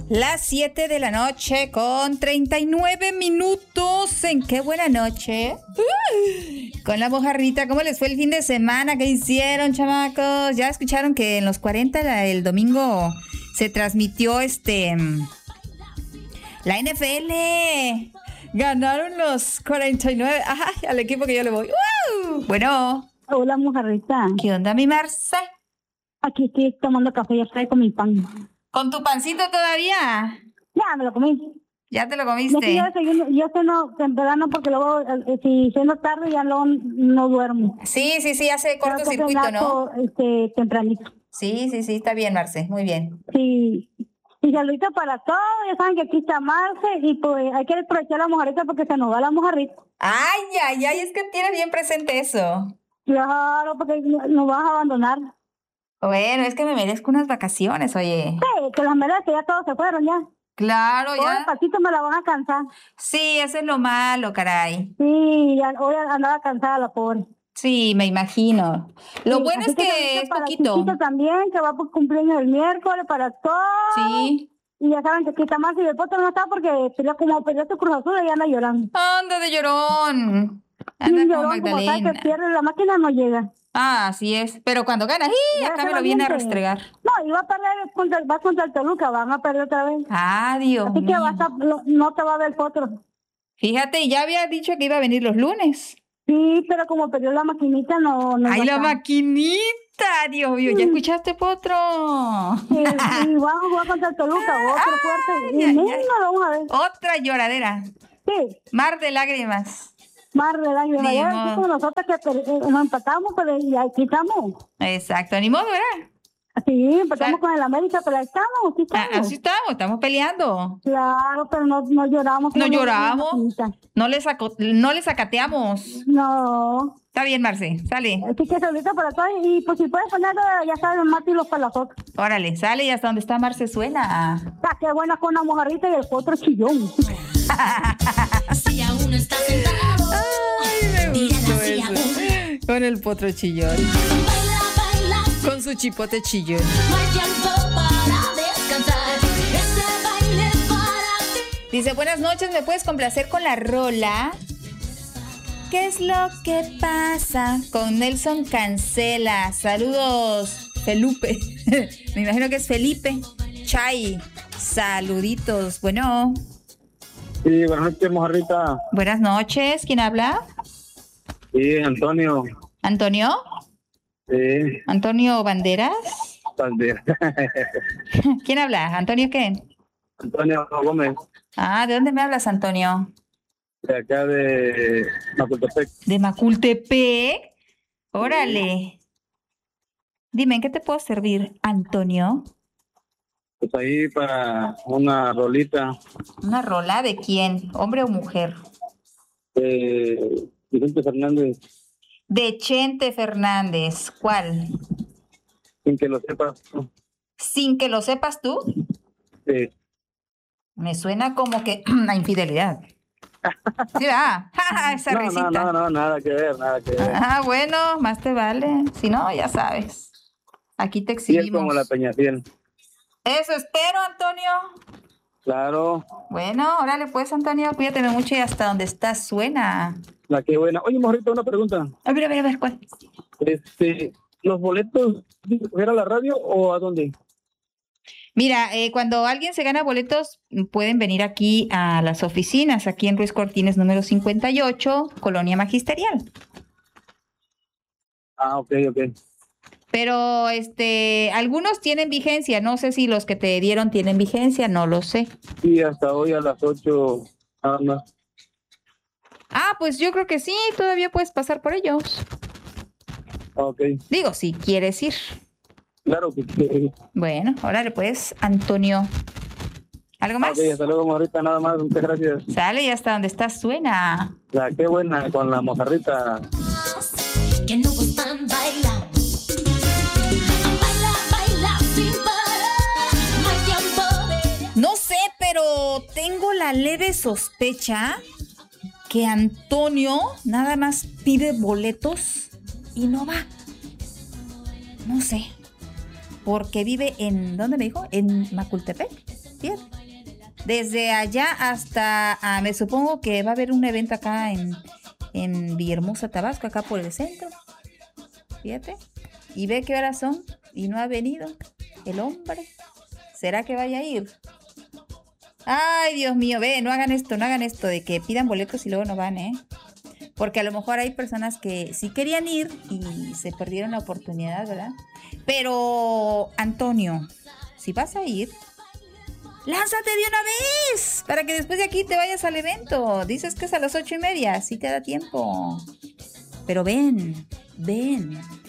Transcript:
Las 7 de la noche con 39 minutos. ¿En qué buena noche? Con la mojarrita, ¿cómo les fue el fin de semana? ¿Qué hicieron, chamacos? Ya escucharon que en los 40 el domingo se transmitió la NFL. Ganaron los 49. Ay, al equipo que yo le voy. Bueno. Hola, mojarrita. ¿Qué onda, mi Marce? Aquí estoy tomando café, ya estoy con mi pan. ¿Con tu pancito todavía? Ya, me lo comí. ¿Ya te lo comiste? Yo ceno temprano porque luego, si ceno tarde, ya luego no duermo. Sí, hace cortocircuito, ¿no? Tempranito. Sí, está bien, Marce, muy bien. Sí. Y saludito para todos, ya saben que aquí está Marce, y pues hay que aprovechar la mojarrita porque se nos va la mojarrita. Ay, es que tienes bien presente eso. Claro, porque nos vas a abandonar. Bueno, es que me merezco unas vacaciones, oye. Sí, que las merezco, ya todos se fueron ya. Claro, ya. Hoy despacito me la van a cansar. Sí, eso es lo malo, caray. Sí, hoy andaba cansada la pobre. Sí, me imagino. Lo sí, bueno es que es para poquito. Chiquito también, que va por cumpleaños el miércoles, para todos. Sí. Y ya saben que aquí está más y el potro no está porque peleó tu Cruz Azul y anda llorando. Anda de llorón. Anda sí, como llorón, Magdalena. Como sabe que pierde, la máquina no llega. Ah, así es. Pero cuando gana, acá me lo viene a restregar. No, y va a perder, va contra el Toluca, van a perder otra vez. Ah, Dios Así mío. que no te va a ver el potro. Fíjate, ya había dicho que iba a venir los lunes. Sí, pero como perdió la maquinita, no. ¡Ay, la maquinita! Dios mío, ¿ya escuchaste, potro? Sí, vamos a jugar contra el Toluca, otro fuerte. Y no lo vamos a ver. Otra lloradera. Sí. Mar de lágrimas. Mar de lágrimas. Ya como nosotros que nos empatamos, pero ya quitamos. Exacto, ni modo, ¿verdad? Sí, empezamos con el América, pero ahí estamos, Así estamos peleando. Claro, pero no lloramos. No lloramos, no le sacateamos. No. Está bien, Marce, sale. Así que saludito para todos y pues si puedes poner, ya sabes, Mati y los palazotes. Órale, sale y hasta donde está Marce suena. Qué buena con la mojarrita y el potro chillón. Si aún está sentado. Ay, me gustó eso. Con el potro chillón. Con su chipote chillón. No hay tiempo para descansar. Este baile es para ti. Dice, buenas noches, ¿me puedes complacer con la rola? ¿Qué es lo que pasa? Con Nelson Cancela. Saludos, Felipe. Me imagino que es Felipe. Chay. Saluditos. Bueno. Sí, buenas noches, mojarrita. Buenas noches. ¿Quién habla? Sí, Antonio. ¿Antonio? Sí. ¿Antonio Banderas? Banderas. ¿Quién habla? ¿Antonio qué? Antonio Gómez. Ah, ¿de dónde me hablas, Antonio? De acá de Macultepec. ¿De Macultepec? Órale. Dime, ¿en qué te puedo servir, Antonio? Pues ahí para una rolita. ¿Una rola de quién? ¿Hombre o mujer? De Vicente Fernández. De Chente Fernández. ¿Cuál? Sin que lo sepas. ¿Sin que lo sepas tú? Sí. Me suena como que a infidelidad. ¿Sí va? Esa risita. No, nada que ver. Ah, bueno, más te vale. Si no, ya sabes. Aquí te exhibimos. Y es como la Peñafiel. Eso espero, Antonio. Claro. Bueno, órale pues, Antonio, cuídate mucho y hasta donde estás suena. La que buena. Oye, mojarrita, una pregunta. A ver, ¿cuál? ¿Los boletos era a la radio o a dónde? Mira, cuando alguien se gana boletos, pueden venir aquí a las oficinas, aquí en Ruiz Cortines número 58, Colonia Magisterial. Ah, ok. Pero algunos tienen vigencia, no sé si los que te dieron tienen vigencia, no lo sé. Sí, hasta hoy a las 8 nada más. Ah, pues yo creo que sí, todavía puedes pasar por ellos. Ok. Digo, si quieres ir. Claro que sí. Bueno, órale pues, Antonio. ¿Algo más? Ok, hasta luego, mojarrita, nada más, muchas gracias. Sale y hasta donde estás suena. La qué buena con la mojarrita. Que no gustan bailar. Baila sin parar. No hay tiempo de... No sé, pero tengo la leve sospecha que Antonio nada más pide boletos y no va. No sé. porque vive en, ¿dónde me dijo? En Macultepec. Fíjate. Desde allá hasta, me supongo que va a haber un evento acá en Villahermosa, Tabasco, acá por el centro. Fíjate. Y ve qué horas son y no ha venido el hombre. ¿Será que vaya a ir? Ay, Dios mío, ve, no hagan esto de que pidan boletos y luego no van, ¿eh? Porque a lo mejor hay personas que sí querían ir y se perdieron la oportunidad, ¿verdad? Pero, Antonio, si vas a ir, lánzate de una vez para que después de aquí te vayas al evento. Dices que es a las 8:30, sí te da tiempo. Pero ven.